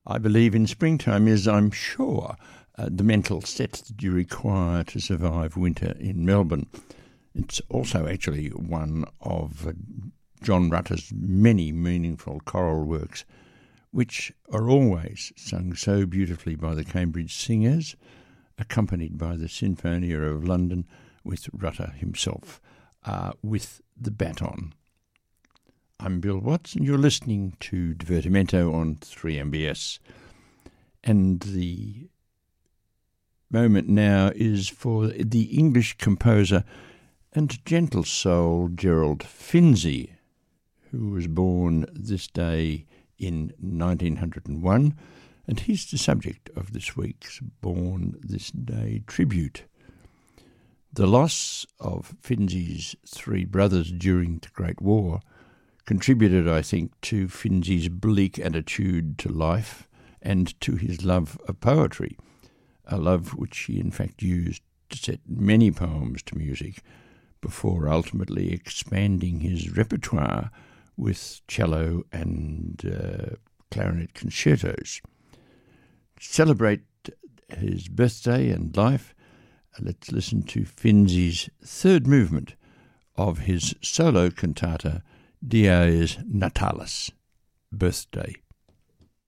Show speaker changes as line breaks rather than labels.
I believe in springtime is, I'm sure, the mental set that you require to survive winter in Melbourne. It's also actually one of John Rutter's many meaningful choral works, which are always sung so beautifully by the Cambridge Singers, accompanied by the Sinfonia of London, with Rutter himself, with the baton. I'm Bill Watts, and you're listening to Divertimento on 3MBS. And the moment now is for the English composer and gentle soul Gerald Finzi, who was born this day in 1901, and he's the subject of this week's Born This Day tribute. The loss of Finzi's three brothers during the Great War contributed, I think, to Finzi's bleak attitude to life and to his love of poetry, a love which he in fact used to set many poems to music before ultimately expanding his repertoire with cello and clarinet concertos. To celebrate his birthday and life, let's listen to Finzi's third movement of his solo cantata Dies Natalis, Birthday.